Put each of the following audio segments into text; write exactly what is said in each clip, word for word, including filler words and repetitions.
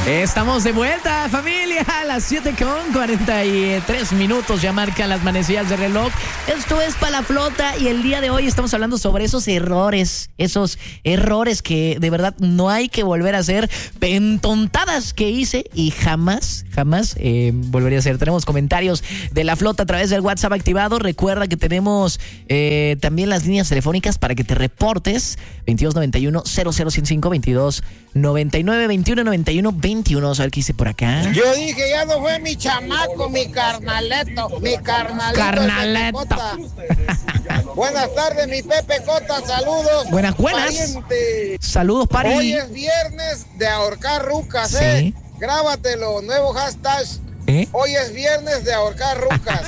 Estamos de vuelta, familia, a las siete con cuarenta y tres minutos, ya marcan las manecillas de reloj. Esto es para la flota y el día de hoy estamos hablando sobre esos errores, esos errores que de verdad no hay que volver a hacer, pentontadas que hice y jamás, jamás eh, volvería a hacer. Tenemos comentarios de la flota a través del WhatsApp activado. Recuerda que tenemos eh, también las líneas telefónicas para que te reportes, veintidós noventa y uno, cero cero ciento cinco, veintidós noventa y nueve, veintiuno noventa y uno, veintiuno. A ver qué hice por acá. Yo dije, ya no fue mi chamaco, mi carnaleto, mi carnalito. Carnaleto. Buenas tardes, mi Pepe Cota, saludos. Buenas, buenas. Pariente. Saludos, pari. Hoy es viernes de ahorcar rucas, Sí. ¿eh? Grábatelo, nuevo hashtag. ¿Eh? Hoy es viernes de ahorcar rucas.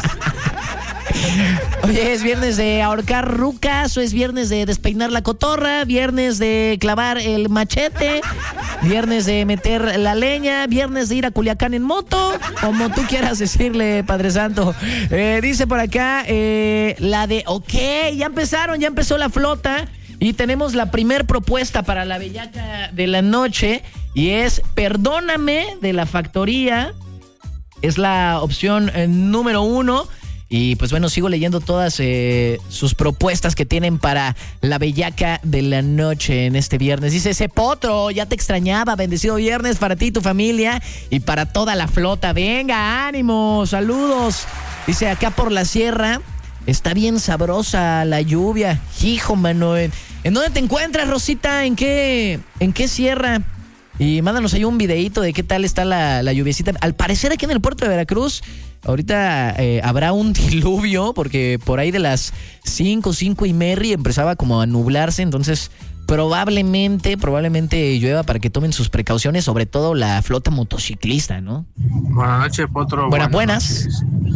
Oye, es viernes de ahorcar rucas, o es viernes de despeinar la cotorra, viernes de clavar el machete, viernes de meter la leña, viernes de ir a Culiacán en moto, como tú quieras decirle, Padre Santo. Eh, dice por acá, eh, la de, ok, ya empezaron, ya empezó la flota y tenemos la primer propuesta para la bellaca de la noche y es Perdóname de La Factoría. Es la opción eh, número uno. Y pues bueno, sigo leyendo todas eh, sus propuestas que tienen para la bellaca de la noche en este viernes. Dice ese potro, ya te extrañaba, bendecido viernes para ti, tu familia y para toda la flota. Venga, ánimo, saludos. Dice acá por la sierra, está bien sabrosa la lluvia. Hijo, mano, ¿en, ¿en dónde te encuentras, Rosita? ¿En qué, en qué sierra? Y mándanos ahí un videíto de qué tal está la, la lluviecita. Al parecer aquí en el puerto de Veracruz ahorita eh, habrá un diluvio porque por ahí de las cinco, cinco y Merry empezaba como a nublarse, entonces probablemente, probablemente llueva para que tomen sus precauciones, sobre todo la flota motociclista, ¿no? Buenas noches, Potro. Buenas, buenas.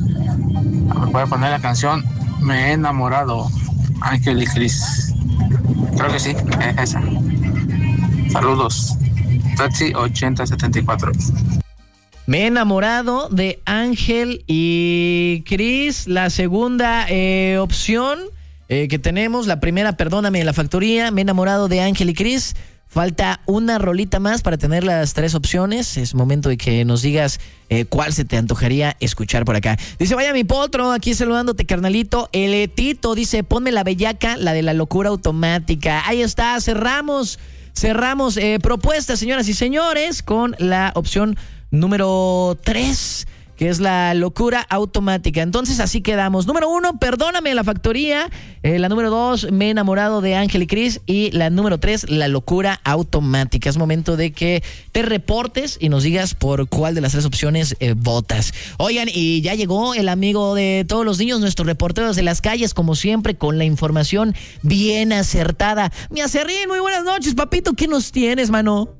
Me voy a poner la canción Me he enamorado, Ángel y Cris. Creo que sí, es esa. Saludos. Taxi ochenta setenta y cuatro. Me he enamorado de Ángel y Cris. La segunda eh, opción eh, que tenemos, la primera, Perdóname, de La Factoría. Me he enamorado de Ángel y Cris. Falta una rolita más para tener las tres opciones. Es momento de que nos digas eh, cuál se te antojaría escuchar por acá. Dice, vaya mi potro, aquí saludándote, carnalito. El Tito dice, ponme la bellaca, la de la locura automática. Ahí está, cerramos. Cerramos eh, propuestas, señoras y señores, con la opción número tres, que es la locura automática. Entonces así quedamos. Número uno, Perdóname, La Factoría. Eh, la número dos, Me he enamorado de Ángel y Cris. Y la número tres, la locura automática. Es momento de que te reportes y nos digas por cuál de las tres opciones eh, votas. Oigan, y ya llegó el amigo de todos los niños, nuestro reportero de las calles, como siempre, con la información bien acertada. Mi Acerrín, muy buenas noches, papito. ¿Qué nos tienes, mano?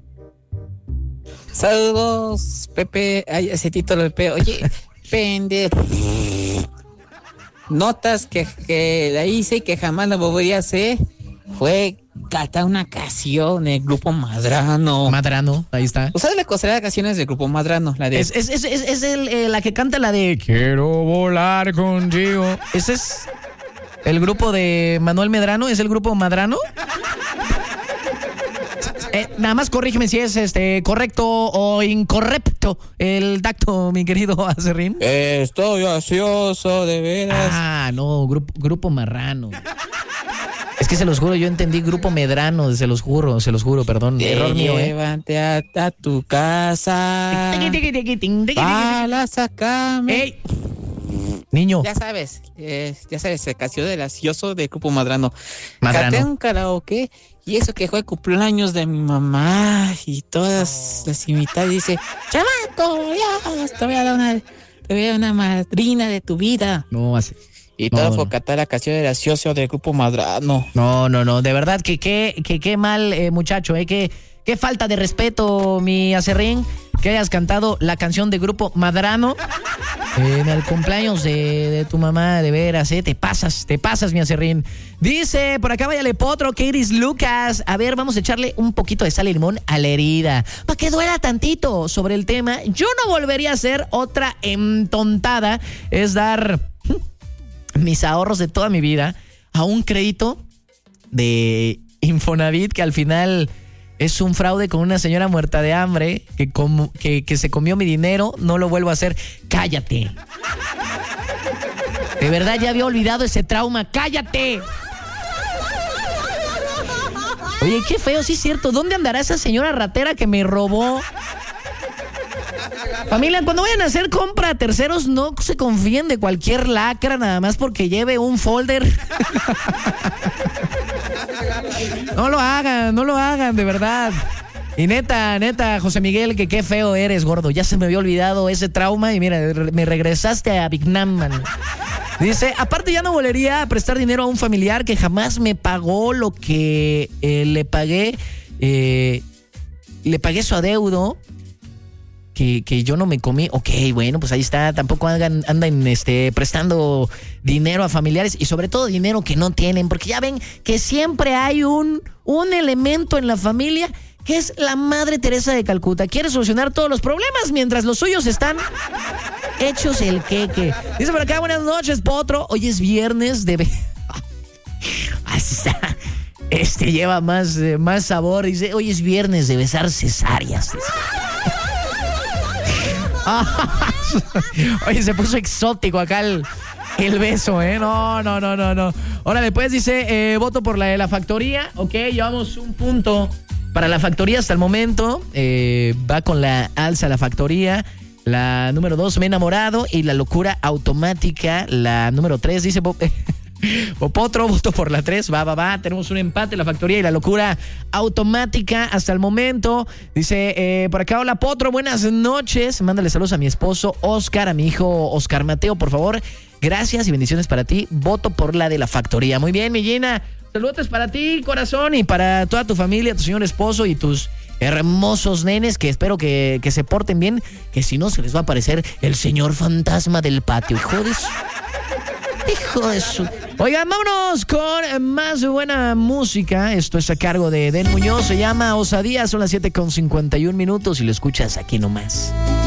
Saludos, Pepe. Ay, ese título de Pepe. Oye, pende. Notas que, que la hice y que jamás la volvería a hacer. Fue cantar una canción del grupo Madrano. Madrano, ahí está. ¿Ustedes le conocerán las canciones del grupo Madrano? La de... Es, es, es, es, es el, eh, la que canta la de Quiero volar contigo. ¿Ese es el grupo de Manuel Medrano? ¿Es el grupo Madrano? Eh, nada más corrígeme si es este correcto o incorrecto el dacto, mi querido Acerrín. Estoy ansioso, de veras. Ah, no, grupo, grupo Marrano. Es que se los juro, yo entendí grupo Medrano, se los juro, se los juro, perdón. Te Error mío, ¿eh? Llévate a, a tu casa. Para sacarme. ¡Ey! Niño. Ya sabes, eh, ya sabes, el canción del ansioso de grupo Madrano. Madrano. Canté un karaoke y eso que fue el cumpleaños de mi mamá y todas las invitadas. Dice, chamaco, ya, te voy a dar una, te voy a dar una madrina de tu vida. No, así. Y todo no, fue no. cantar la canción del ansioso del grupo Madrano. No, no, no, de verdad que qué que, que mal eh, muchacho, eh, que qué falta de respeto, mi Acerrín, que hayas cantado la canción de grupo Madrano eh, en el cumpleaños de, de tu mamá, de veras, eh, te pasas, te pasas, mi Acerrín. Dice, por acá váyale potro, Kairis Lucas, a ver, vamos a echarle un poquito de sal y limón a la herida, para que duela tantito sobre el tema. Yo no volvería a hacer otra entontada, es dar mis ahorros de toda mi vida a un crédito de Infonavit que al final es un fraude con una señora muerta de hambre que, com- que, que se comió mi dinero, no lo vuelvo a hacer. Cállate. De verdad ya había olvidado ese trauma. ¡Cállate! Oye, qué feo, sí es cierto. ¿Dónde andará esa señora ratera que me robó? Familia, cuando vayan a hacer compra a terceros, no se confíen de cualquier lacra nada más porque lleve un folder. No lo hagan, no lo hagan, de verdad. Y neta, neta, José Miguel, que qué feo eres, gordo. Ya se me había olvidado ese trauma y mira, me regresaste a Vietnam, man. Dice, aparte ya no volvería a prestar dinero a un familiar que jamás me pagó lo que eh, le pagué. Eh, le pagué su adeudo. Que, que yo no me comí. Ok, bueno, pues ahí está. Tampoco hagan, andan este, prestando dinero a familiares y sobre todo dinero que no tienen, porque ya ven que siempre hay un, un elemento en la familia que es la Madre Teresa de Calcuta. Quiere solucionar todos los problemas mientras los suyos están hechos el queque. Dice por acá, buenas noches, Potro. Hoy es viernes de... Así está. Este lleva más, eh, más sabor. Dice, hoy es viernes de besar cesáreas. Oye, se puso exótico acá el, el beso, ¿eh? No, no, no, no, no. Ahora después dice, eh, voto por la de la factoría. Ok, llevamos un punto para la factoría hasta el momento. Eh, va con la alza la factoría. La número dos, me he enamorado. Y la locura automática, la número tres, dice... Popotro, voto por la tres, va, va, va. Tenemos un empate, la factoría y la locura automática hasta el momento. Dice, eh, por acá, hola Potro, buenas noches. Mándale saludos a mi esposo Oscar, a mi hijo Oscar Mateo, por favor. Gracias y bendiciones para ti. Voto por la de la factoría. Muy bien, mi Gina. Saludos para ti, corazón, y para toda tu familia, tu señor esposo y tus hermosos nenes, que espero que, que se porten bien, que si no se les va a aparecer el señor fantasma del patio. Hijo de su... Hijo de su... Oigan, vámonos con más buena música. Esto es a cargo de Den Muñoz. Se llama Osadía. Son las siete con cincuenta y un minutos y lo escuchas aquí nomás.